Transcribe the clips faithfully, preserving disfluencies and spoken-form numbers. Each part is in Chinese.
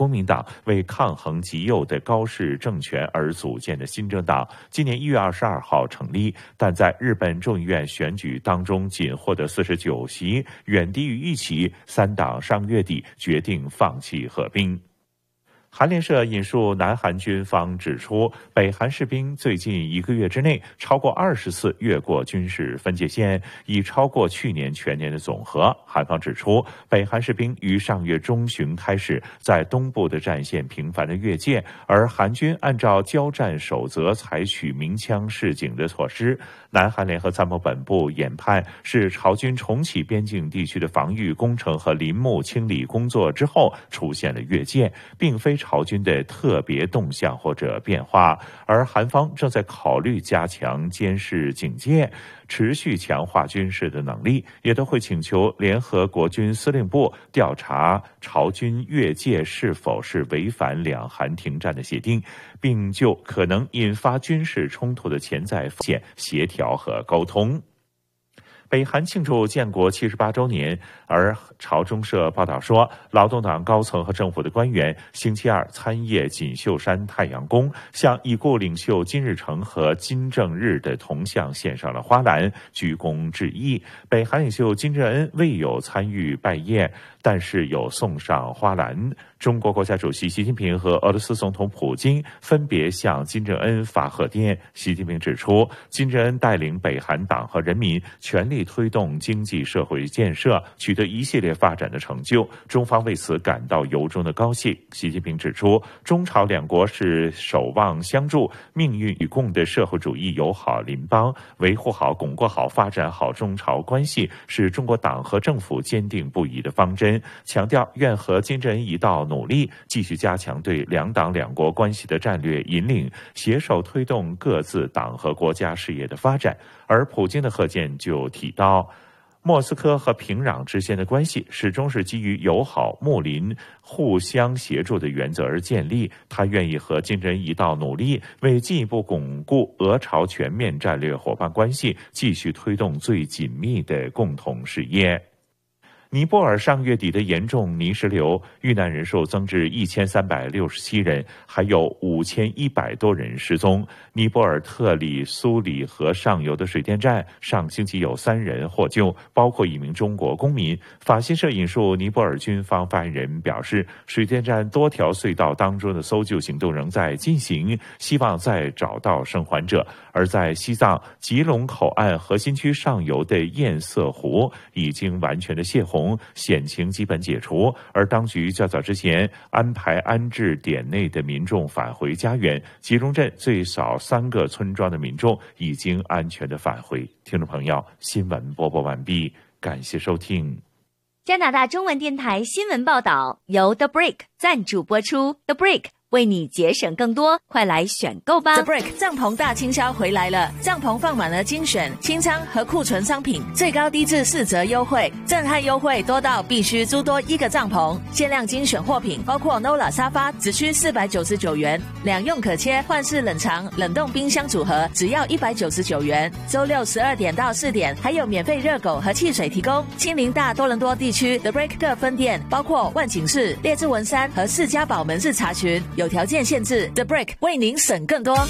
公民党为抗衡极右的高市政权而组建的新政党，今年一月二十二号成立，但在日本众议院选举当中仅获得四十九席，远低于预期。三党上月底决定放弃合并。韩联社引述南韩军方指出，北韩士兵最近一个月之内超过二十次越过军事分界线，已超过去年全年的总和。韩方指出，北韩士兵于上月中旬开始在东部的战线频繁的越界，而韩军按照交战守则采取鸣枪示警的措施。南韩联合参谋本部研判，是朝军重启边境地区的防御工程和林木清理工作之后出现了越界，并非朝军的特别动向或者变化，而韩方正在考虑加强监视警戒，持续强化军事的能力，也都会请求联合国军司令部调查朝军越界是否是违反两韩停战的协定，并就可能引发军事冲突的潜在风险协调和沟通。北韩庆祝建国七十八周年，而朝中社报道说，劳动党高层和政府的官员星期二参谒锦绣山太阳宫，向已故领袖金日成和金正日的铜像献上了花篮，鞠躬致意。北韩领袖金正恩未有参与拜谒，但是有送上花篮。中国国家主席习近平和俄罗斯总统普京分别向金正恩发贺电。习近平指出，金正恩带领北韩党和人民全力推动经济社会建设，取得一系列发展的成就，中方为此感到由衷的高兴。习近平指出，中朝两国是守望相助、命运与共的社会主义友好邻邦，维护好、巩固好、发展好中朝关系是中国党和政府坚定不移的方针，强调愿和金正恩一道努力，继续加强对两党两国关系的战略引领，携手推动各自党和国家事业的发展。而普京的贺电就提到，莫斯科和平壤之间的关系始终是基于友好、睦邻、互相协助的原则而建立。他愿意和金正恩一道努力，为进一步巩固俄朝全面战略伙伴关系，继续推动最紧密的共同事业。尼泊尔上月底的严重泥石流，遇难人数增至一千三百六十七人，还有五千一百多人失踪。尼泊尔特里苏里河上游的水电站上星期有三人获救，包括一名中国公民。法新社引述尼泊尔军方发言人表示，水电站多条隧道当中的搜救行动仍在进行，希望再找到生还者。而在西藏吉隆口岸核心区上游的堰塞湖已经完全的泄洪，险情基本解除，而当局较早之前安排安置点内的民众返回家园，吉隆镇最少三个村庄的民众已经安全的返回。听众朋友，新闻播报完毕，感谢收听。 加拿大中文电台新闻报道由 The Brick 赞助播出。 The Brick为你节省更多，快来选购吧 ！The Brick 帐篷大清销回来了，帐篷放满了精选清仓和库存商品，最高低至四折优惠，震撼优惠多到必须租多一个帐篷。限量精选货品包括 Nola 沙发，只需四百九十九元，两用可切换式冷藏冷冻冰箱组合只要一百九十九元。周六十二点到四点还有免费热狗和汽水提供。亲临大多伦多地区 The Brick 各分店包括万景市、列治文山和士嘉堡门市查询。有条件限制 ，The Brick 为您省更多。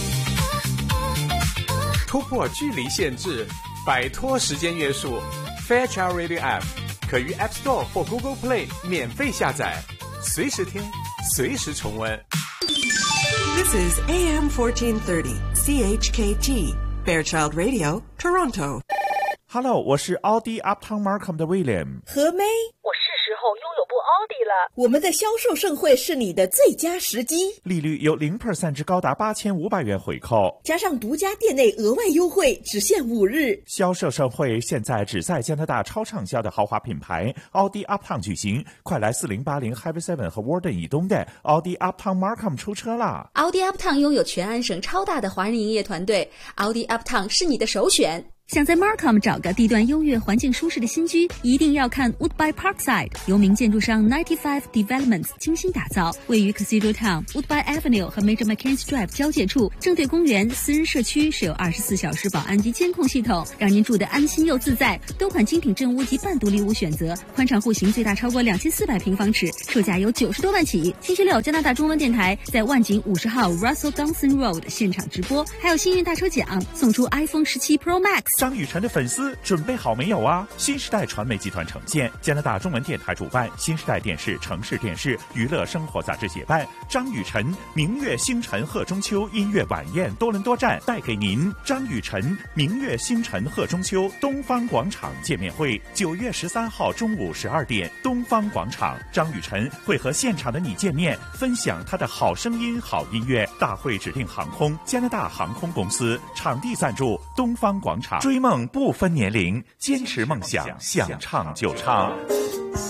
突破距离限制，摆脱时间约束 ，Fairchild Radio App 可于 App Store 或 Google Play 免费下载，随时听，随时重温。 This is A M fourteen thirty C H K T Fairchild Radio Toronto。Hello， 我是奥迪 Uptown Markham 的 William。 何妹，我是时候拥有部奥迪了。我们的销售盛会是你的最佳时机， 利率有 百分之零 至高达八千五百元回扣， 加上独家店内额外优惠，只限五日。 销售盛会现在只在加拿大超畅销的豪华品牌奥迪 Uptown 举行，快来四零八零 Highway seven 和 Warden 以东的奥迪 Uptown Markham 出车啦！ 奥迪 Uptown 拥有全安省超大的华人营业团队，奥迪 Uptown 是你的首选。 想在 Markham 找个地段优越、环境舒适的新居，一定要看 Woodbine Parkside， 由名建筑商 ninety-five Developments 精心打造，位于 Cathedral Town、Woodbine Avenue 和 Major Mackenzie Drive 交界处，正对公园，私人社区，设有二十四小时保安及监控系统，让您住得安心又自在。多款精品正屋及半独立屋选择，宽敞户型最大超过两千四百平方尺，售价由九十多万起。星期六，加拿大中文电台在万景五十号 Russell Johnson Road 现场直播，还有幸运大抽奖，送出 iPhone 十七 Pro Max。 张雨晨的粉丝准备好没有啊？新时代传媒集团呈现，加拿大中文电台主办，新时代电视、城市电视、娱乐生活杂志协办，张雨晨明月星辰贺中秋音乐晚宴多伦多站带给您张雨晨明月星辰贺中秋东方广场见面会，九月十三号中午十二点，东方广场，张雨晨会和现场的你见面，分享他的好声音、好音乐。大会指定航空加拿大航空公司，场地赞助东方广场。追梦不分年龄，坚持梦想，想唱就唱。